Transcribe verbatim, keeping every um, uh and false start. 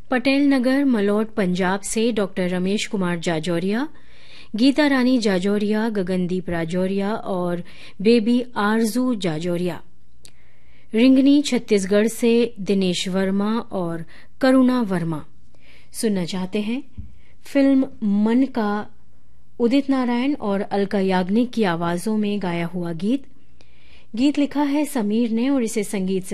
पटेल नगर मलौट पंजाब से डॉक्टर रमेश कुमार जाजौरिया, गीता रानी जाजौरिया, गगनदीप राजौरिया और बेबी आरजू जाजौरिया। रिंगनी छत्तीसगढ़ से दिनेश वर्मा और करुणा वर्मा सुनना चाहते हैं फिल्म मन का उदित नारायण और अलका याग्निक की आवाजों में गाया हुआ गीत। गीत लिखा है समीर ने और इसे संगीत